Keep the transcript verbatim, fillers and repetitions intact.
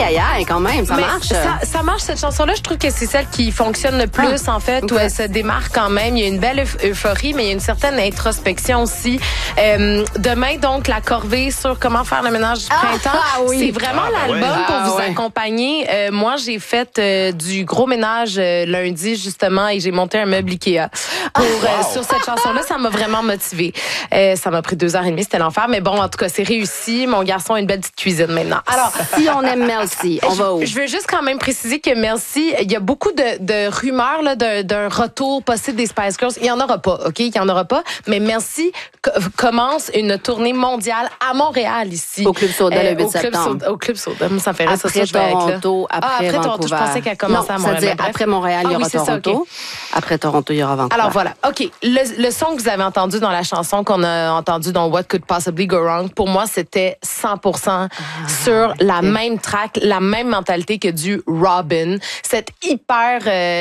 aïe, aïe, quand même, ça Mais marche. Ça, ça marche, cette chanson-là. Je trouve que c'est celle qui fonctionne le plus, ah, en fait, okay. où elle se démarque quand même. Il y a une belle euph- euphorie, mais il y a une certaine introspection aussi. Euh, demain, donc, la corvée sur comment faire le ménage du ah, printemps. Ah, oui. C'est vraiment ah, l'album ouais. pour ah, vous ouais. accompagner. Euh, moi, j'ai fait euh, du gros ménage euh, lundi, justement, et j'ai monté un meuble Ikea. Pour, wow. euh, sur cette chanson-là, ça m'a vraiment motivée. Euh, ça m'a pris deux heures et demie, c'était l'enfer. Mais bon, en tout cas, c'est réussi. Mon garçon a une belle petite cuisine maintenant. Alors, si on aime Mel C, on va où? Je, je veux juste quand même préciser que Mel C, il y a beaucoup de, de rumeurs là, d'un, d'un retour possible des Spice Girls. Il n'y en aura pas, OK? Il n'y en aura pas. Mais Mel C co- commence une tournée mondiale à Montréal, ici. Au Club Soda, euh, le huit au septembre. Club Soda, au Club Soda. Ça fait rire, après ça, ça, je vais Toronto, être là. après, ah, après Vancouver. Toronto. Je pensais qu'elle commençait non, à Montréal. C'est-à-dire, après Montréal, il y aura ah, oui, Toronto. Ça, okay. Après Toronto, il y aura Vancouver. Alors voilà, OK. Le, le son que vous avez entendu dans la chanson qu'on a entendu dans What Could Possibly Go Wrong, pour moi, c'était cent pour cent ah, sur la okay. même track, la même mentalité que du Robin. Cette hyper... Euh,